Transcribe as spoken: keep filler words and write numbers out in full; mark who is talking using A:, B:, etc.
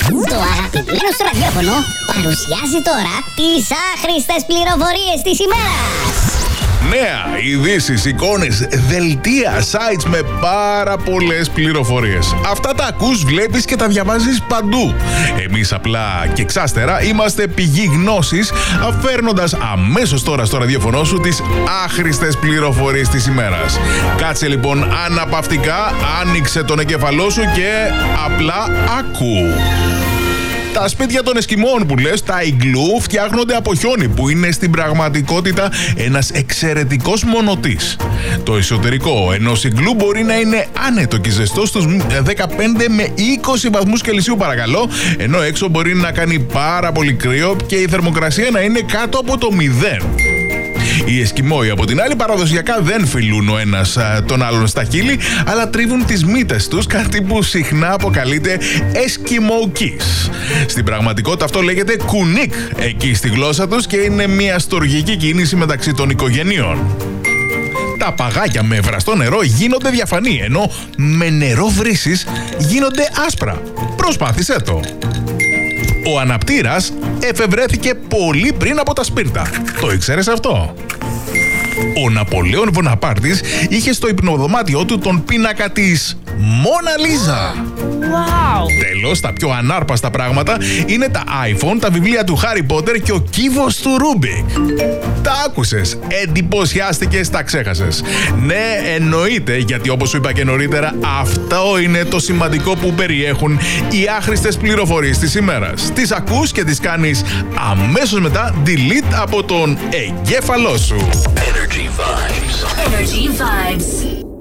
A: Το αγαπημένο σου ραδιόφωνο παρουσιάζει τώρα τις άχρηστες πληροφορίες της ημέρας.
B: Νέα, ειδήσεις, εικόνες, δελτία, sites με πάρα πολλές πληροφορίες. Αυτά τα ακούς, βλέπεις και τα διαβάζεις παντού. Εμείς απλά και εξάστερα είμαστε πηγή γνώσης, αφέρνοντας αμέσως τώρα στο ραδιόφωνο σου τις άχρηστες πληροφορίες της ημέρας. Κάτσε λοιπόν αναπαυτικά, άνοιξε τον εγκέφαλό σου και απλά άκου. Τα σπίτια των Εσκιμών που λες, τα Ιγκλού, φτιάχνονται από χιόνι που είναι στην πραγματικότητα ένας εξαιρετικός μονοτής. Το εσωτερικό ενός Ιγκλού μπορεί να είναι άνετο και ζεστό στους δεκαπέντε με είκοσι βαθμούς Κελσίου παρακαλώ, ενώ έξω μπορεί να κάνει πάρα πολύ κρύο και η θερμοκρασία να είναι κάτω από το μηδέν. Οι Εσκιμόοι από την άλλη παραδοσιακά δεν φιλούν ο ένας α, τον άλλον στα χείλη, αλλά τρίβουν τις μύτες τους, κάτι που συχνά αποκαλείται Eskimo kiss. Στην πραγματικότητα αυτό λέγεται κουνίκ εκεί στη γλώσσα τους και είναι μια στοργική κίνηση μεταξύ των οικογενειών. Τα παγάκια με βραστό νερό γίνονται διαφανή, ενώ με νερό βρύσης γίνονται άσπρα. Προσπάθησέ το. Ο αναπτήρας εφευρέθηκε πολύ πριν από τα σπίρτα. Το ήξερες αυτό? Ο Ναπολέον Βοναπάρτης είχε στο υπνοδωμάτιό του τον πίνακα της Μόνα Λίζα.
C: Wow.
B: Τέλος, τα πιο ανάρπαστα πράγματα είναι τα iPhone, τα βιβλία του Χάρι Πότερ και ο κύβος του Ρούμπικ. Τα άκουσες, εντυπωσιάστηκες, τα ξέχασες. Ναι, εννοείται, γιατί όπως σου είπα και νωρίτερα, αυτό είναι το σημαντικό που περιέχουν οι άχρηστες πληροφορίες της ημέρας. Τις ακούς και τις κάνεις αμέσως μετά delete από τον εγκέφαλό σου.
D: Energy Vibes.
E: Energy Vibes.